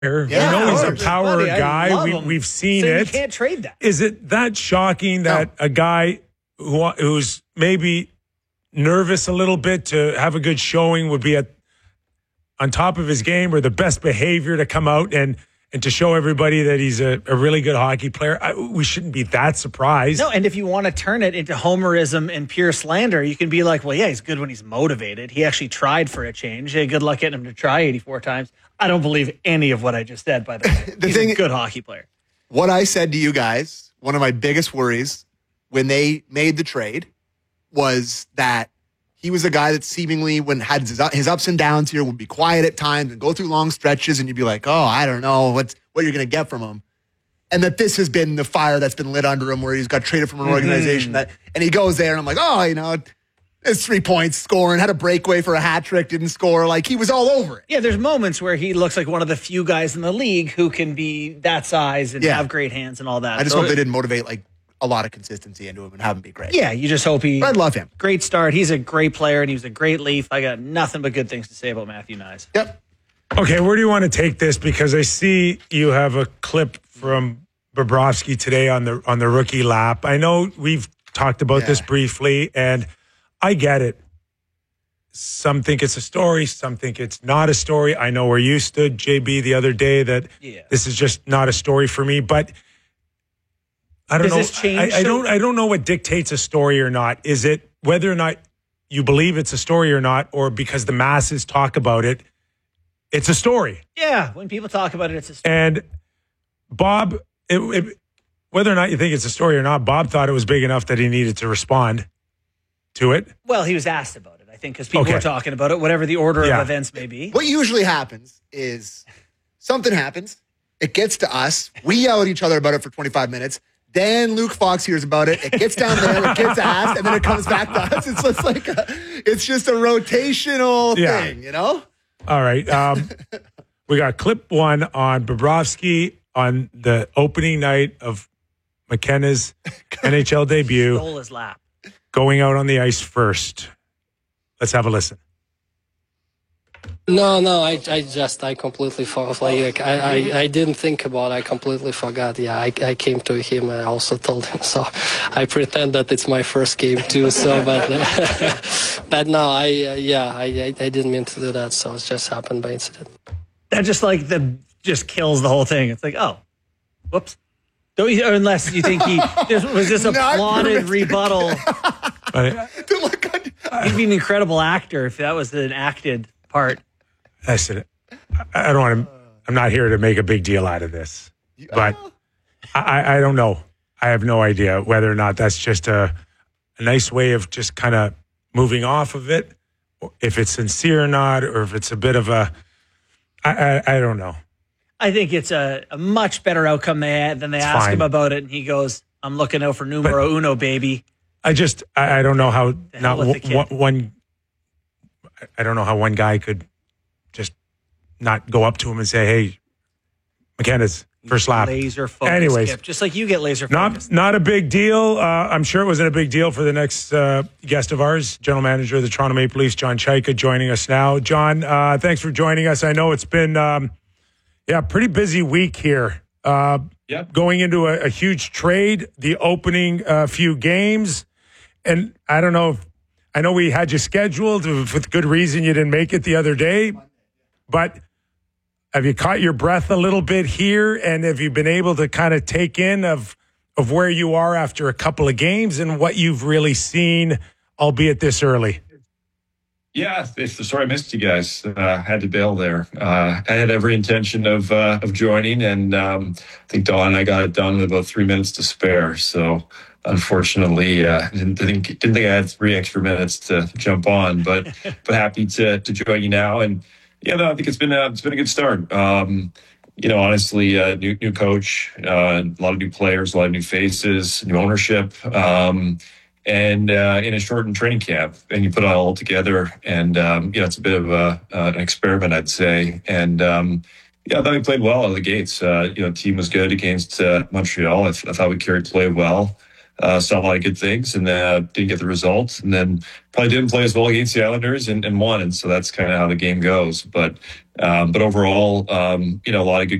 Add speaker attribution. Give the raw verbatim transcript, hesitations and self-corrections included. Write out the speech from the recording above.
Speaker 1: Yeah,
Speaker 2: you know he's a power
Speaker 1: Buddy,
Speaker 2: guy. We, we've seen
Speaker 1: so
Speaker 2: it.
Speaker 1: You can't trade that.
Speaker 2: Is it that shocking that no. a guy who who's maybe nervous a little bit to have a good showing would be at on top of his game or the best behavior to come out and and to show everybody that he's a, a really good hockey player? I, we shouldn't be that surprised.
Speaker 1: No, and if you want to turn it into homerism and pure slander, you can be like, well, yeah, he's good when he's motivated. He actually tried for a change. Hey, good luck getting him to try eighty-four times. I don't believe any of what I just said, by the way.
Speaker 3: the
Speaker 1: he's
Speaker 3: thing,
Speaker 1: a good hockey player.
Speaker 3: What I said to you guys, one of my biggest worries when they made the trade was that he was a guy that seemingly, when had his ups and downs here, would be quiet at times and go through long stretches, and you'd be like, oh, I don't know what's, what you're going to get from him. And that this has been the fire that's been lit under him where he's got traded from an organization. Mm-hmm. that, and he goes there, and I'm like, oh, you know, it's three points, scoring, had a breakaway for a hat trick, didn't score. Like, he was all over it.
Speaker 1: Yeah, there's moments where he looks like one of the few guys in the league who can be that size and yeah. have great hands and all that.
Speaker 3: I just
Speaker 1: so
Speaker 3: hope they didn't motivate, like, a lot of consistency into him and have him be great.
Speaker 1: Yeah, you just hope he...
Speaker 3: But I love him.
Speaker 1: Great start. He's a great player, and he was a great Leaf. I got nothing but good things to say about Matthew Knies.
Speaker 3: Yep.
Speaker 2: Okay, where do you want to take this? Because I see you have a clip from Bobrovsky today on the on the rookie lap. I know we've talked about yeah. this briefly, and I get it. Some think it's a story. Some think it's not a story. I know where you stood, J B, the other day, that yeah. this is just not a story for me. But I don't
Speaker 1: Does
Speaker 2: know.
Speaker 1: This change
Speaker 2: I, I don't. I don't know what dictates a story or not. Is it whether or not you believe it's a story or not, or because the masses talk about it, it's a story?
Speaker 1: Yeah, when people talk about it, it's a story.
Speaker 2: And Bob, it, it, whether or not you think it's a story or not, Bob thought it was big enough that he needed to respond to it.
Speaker 1: Well, he was asked about it, I think, because people
Speaker 2: okay.
Speaker 1: were talking about it, whatever the order
Speaker 2: yeah.
Speaker 1: of events may be.
Speaker 3: What usually happens is something happens. It gets to us. We yell at each other about it for twenty-five minutes. Then Luke Fox hears about it. It gets down there, it gets asked, and then it comes back to us. It's just like a, it's just a rotational
Speaker 2: yeah.
Speaker 3: thing, you know?
Speaker 2: All right. Um, we got clip one on Bobrovsky on the opening night of McKenna's N H L debut.
Speaker 1: Stole his lap.
Speaker 2: Going out on the ice first. Let's have a listen.
Speaker 4: No, no, I, I just, I completely forgot. Like, I, I, I didn't think about it. I completely forgot. Yeah, I, I came to him and I also told him. So I pretend that it's my first game too. So, but, but no, I, uh, yeah, I, I, I didn't mean to do that. So it just happened by incident.
Speaker 1: That just like the just kills the whole thing. It's like, oh, whoops. Don't you, unless you think he this, was this a plotted rebuttal. He'd be an incredible actor if that was an acted part.
Speaker 2: I said, I don't want to, I'm not here to make a big deal out of this, but I, I don't know. I have no idea whether or not that's just a, a nice way of just kind of moving off of it, if it's sincere or not, or if it's a bit of a, I, I, I don't know.
Speaker 1: I think it's a, a much better outcome they had than they it's asked fine. him about it. And he goes, I'm looking out for numero but uno, baby.
Speaker 2: I just, I, I don't know how, not one, one, I don't know how one guy could just not go up to him and say, hey, McKenna's first lap.
Speaker 1: Laser focus.
Speaker 2: Anyways,
Speaker 1: Skip, just like you get laser
Speaker 2: Not,
Speaker 1: focused.
Speaker 2: not a big deal. Uh, I'm sure it wasn't a big deal for the next uh, guest of ours, General Manager of the Toronto Maple Leafs, John Chayka, joining us now. John, uh, thanks for joining us. I know it's been, um, yeah, pretty busy week here. Uh,
Speaker 5: yep.
Speaker 2: Going into a, a huge trade, the opening uh, few games. And I don't know if, I know we had you scheduled with good reason you didn't make it the other day, but have you caught your breath a little bit here? And have you been able to kind of take in of of where you are after a couple of games and what you've really seen, albeit this early?
Speaker 5: Yeah, it's the story I missed you guys. Uh, had to bail there. Uh, I had every intention of uh, of joining, and um, I think Dawn and I got it done with about three minutes to spare. So unfortunately, uh, didn't think didn't think I had three extra minutes to jump on, but but happy to to join you now. And yeah, no, I think it's been a, it's been a good start. Um, you know, honestly, uh, new new coach, uh, a lot of new players, a lot of new faces, new ownership. Um, And uh, in a shortened training camp, and you put it all together, and um, you know it's a bit of a, uh, an experiment, I'd say. And um, yeah, I thought we played well out of the gates. Uh, you know, the team was good against uh, Montreal. I, th- I thought we carried play well. uh, saw a lot of good things and uh, didn't get the results, and then probably didn't play as well against the Islanders and, and won. And so that's kind of how the game goes. But um, but overall, um, you know, a lot of good